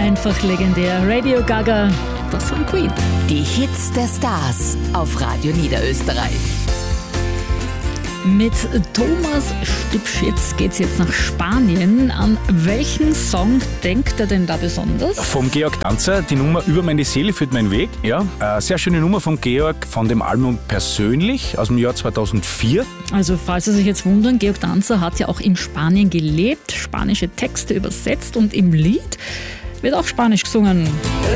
Einfach legendär. Radio Gaga, das von Queen. Die Hits der Stars auf Radio Niederösterreich. Mit Thomas Stipschitz geht's jetzt nach Spanien. An welchen Song denkt er denn da besonders? Vom Georg Danzer, die Nummer Über meine Seele führt mein Weg. Ja, sehr schöne Nummer von Georg, von dem Album Persönlich aus dem Jahr 2004. Also falls Sie sich jetzt wundern, Georg Danzer hat ja auch in Spanien gelebt, spanische Texte übersetzt und im Lied wird auch Spanisch gesungen.